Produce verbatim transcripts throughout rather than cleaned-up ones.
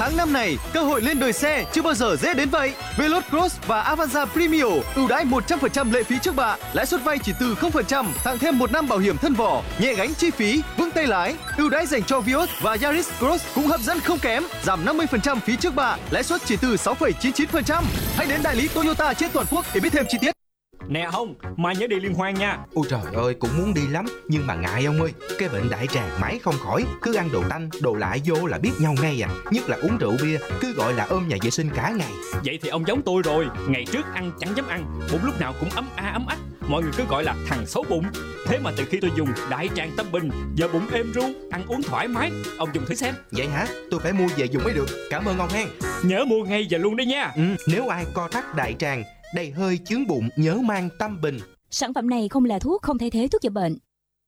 Tháng năm này, cơ hội lên đời xe chưa bao giờ dễ đến vậy. Veloz Cross và Avanza Premio ưu đãi một trăm phần trăm lệ phí trước bạ, lãi suất vay chỉ từ không phần trăm, tặng thêm một năm bảo hiểm thân vỏ, nhẹ gánh chi phí, vững tay lái. Ưu đãi dành cho Vios và Yaris Cross cũng hấp dẫn không kém, giảm năm mươi phần trăm phí trước bạ, lãi suất chỉ từ sáu phẩy chín chín phần trăm. Hãy đến đại lý Toyota trên toàn quốc để biết thêm chi tiết. Nè Hồng, mai nhớ đi liên hoan nha. Ôi trời ơi, cũng muốn đi lắm, nhưng mà ngại ông ơi. Cái bệnh đại tràng mãi không khỏi, cứ ăn đồ tanh, đồ lạ vô là biết nhau ngay à. Nhất là uống rượu bia, cứ gọi là ôm nhà vệ sinh cả ngày. Vậy thì ông giống tôi rồi. Ngày trước ăn chẳng dám ăn, bụng lúc nào cũng ấm a ấm ách. Mọi người cứ gọi là thằng xấu bụng. Thế mà từ khi tôi dùng đại tràng Tâm Bình, giờ bụng êm ru, ăn uống thoải mái. Ông dùng thử xem. Vậy hả? Tôi phải mua về dùng mới được. Cảm ơn ông hen. Nhớ mua ngay giờ luôn đấy nha. Ừ, nếu ai co thắt đại tràng, đầy hơi chướng bụng, nhớ mang Tâm Bình. Sản phẩm này không là thuốc, không thay thế thuốc chữa bệnh.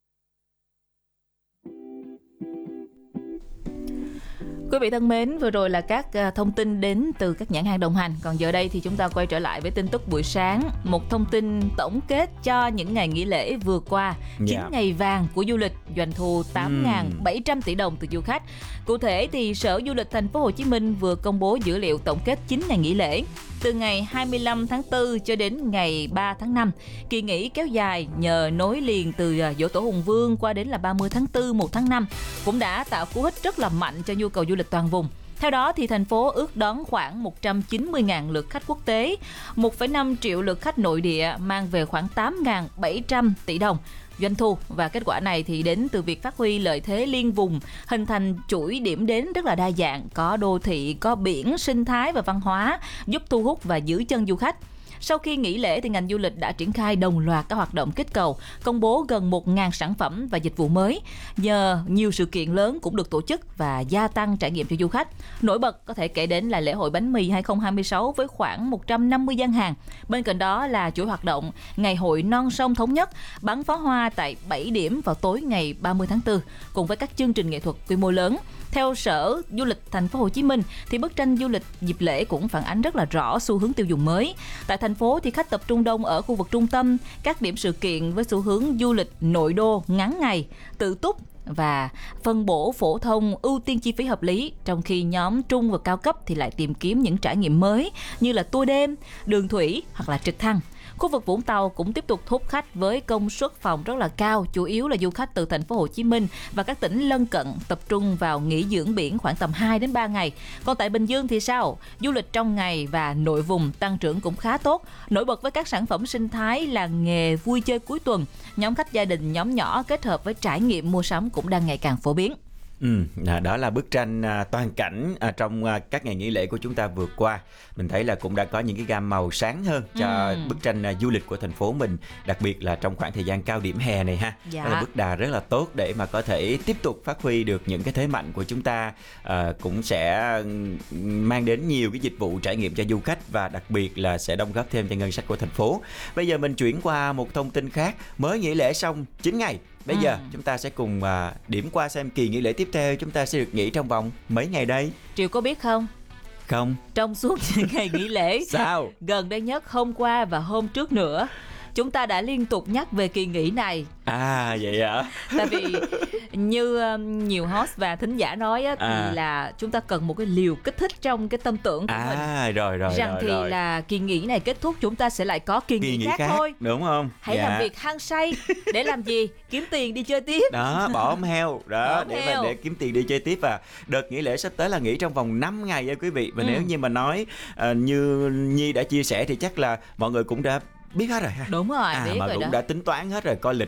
Quý vị thân mến, vừa rồi là các thông tin đến từ các nhãn hàng đồng hành. Còn giờ đây thì chúng ta quay trở lại với tin tức buổi sáng. Một thông tin tổng kết cho những ngày nghỉ lễ vừa qua. chín Yeah. ngày vàng của du lịch, doanh thu tám nghìn bảy trăm tỷ đồng từ du khách. Cụ thể thì Sở Du lịch Thành phố Hồ Chí Minh vừa công bố dữ liệu tổng kết chín ngày nghỉ lễ. Từ ngày hai mươi lăm tháng tư cho đến ngày ba tháng năm, kỳ nghỉ kéo dài nhờ nối liền từ Giỗ Tổ Hùng Vương qua đến là ba mươi tháng tư, một tháng năm cũng đã tạo cú hích rất là mạnh cho nhu cầu du lịch toàn vùng. Theo đó thì thành phố ước đón khoảng một trăm chín mươi nghìn lượt khách quốc tế, một phẩy năm triệu lượt khách nội địa, mang về khoảng tám nghìn bảy trăm tỷ đồng doanh thu. Và kết quả này thì đến từ việc phát huy lợi thế liên vùng, hình thành chuỗi điểm đến rất là đa dạng, có đô thị, có biển, sinh thái và văn hóa, giúp thu hút và giữ chân du khách. Sau khi nghỉ lễ thì ngành du lịch đã triển khai đồng loạt các hoạt động kích cầu, công bố gần một nghìn sản phẩm và dịch vụ mới. Nhờ nhiều sự kiện lớn cũng được tổ chức và gia tăng trải nghiệm cho du khách. Nổi bật có thể kể đến là lễ hội bánh mì hai không hai sáu với khoảng một trăm năm mươi gian hàng. Bên cạnh đó là chuỗi hoạt động Ngày hội Non sông Thống nhất, bắn pháo hoa tại bảy điểm vào tối ngày ba mươi tháng tư, cùng với các chương trình nghệ thuật quy mô lớn. Theo Sở Du lịch Thành phố Hồ Chí Minh thì bức tranh du lịch dịp lễ cũng phản ánh rất là rõ xu hướng tiêu dùng mới. Tại thành phố thì khách tập trung đông ở khu vực trung tâm, các điểm sự kiện với xu hướng du lịch nội đô ngắn ngày, tự túc và phân bổ phổ thông ưu tiên chi phí hợp lý, trong khi nhóm trung và cao cấp thì lại tìm kiếm những trải nghiệm mới như là tour đêm, đường thủy hoặc là trực thăng. Khu vực Vũng Tàu cũng tiếp tục hút khách với công suất phòng rất là cao, chủ yếu là du khách từ thành phố Hồ Chí Minh và các tỉnh lân cận tập trung vào nghỉ dưỡng biển khoảng tầm hai đến ba ngày. Còn tại Bình Dương thì sao? Du lịch trong ngày và nội vùng tăng trưởng cũng khá tốt, nổi bật với các sản phẩm sinh thái, làng nghề, vui chơi cuối tuần. Nhóm khách gia đình, nhóm nhỏ kết hợp với trải nghiệm mua sắm cũng đang ngày càng phổ biến. Ừ, đó là bức tranh à, toàn cảnh à, trong à, các ngày nghỉ lễ của chúng ta vừa qua. Mình thấy là cũng đã có những cái gam màu sáng hơn cho ừ. bức tranh à, du lịch của thành phố mình, đặc biệt là trong khoảng thời gian cao điểm hè này ha. Dạ. Đó là bước đà rất là tốt để mà có thể tiếp tục phát huy được những cái thế mạnh của chúng ta, à, cũng sẽ mang đến nhiều cái dịch vụ trải nghiệm cho du khách và đặc biệt là sẽ đóng góp thêm cho ngân sách của thành phố. Bây giờ mình chuyển qua một thông tin khác, mới nghỉ lễ xong chín ngày. Bây ừ. giờ chúng ta sẽ cùng uh, điểm qua xem kỳ nghỉ lễ tiếp theo chúng ta sẽ được nghỉ trong vòng mấy ngày đây. Triều có biết không? Không. Trong suốt những ngày nghỉ lễ sao? Gần đây nhất hôm qua và hôm trước nữa, chúng ta đã liên tục nhắc về kỳ nghỉ này. À vậy hả? Tại vì như um, nhiều host và thính giả nói á, thì à. là chúng ta cần một cái liều kích thích trong cái tâm tưởng của à, mình. À rồi rồi Rằng rồi, thì rồi. là kỳ nghỉ này kết thúc chúng ta sẽ lại có kỳ, kỳ nghỉ, nghỉ khác, khác thôi. Đúng không? Hãy dạ. làm việc hăng say để làm gì? Kiếm tiền đi chơi tiếp. Đó, bỏ ống heo đó ống để heo. mà để kiếm tiền đi chơi tiếp. Và đợt nghỉ lễ sắp tới là nghỉ trong vòng năm ngày nha quý vị. Và ừ. nếu như mà nói uh, như Nhi đã chia sẻ thì chắc là mọi người cũng đã biết hết rồi ha. Đúng rồi, à, biết mà rồi cũng đó. đã tính toán hết rồi, coi lịch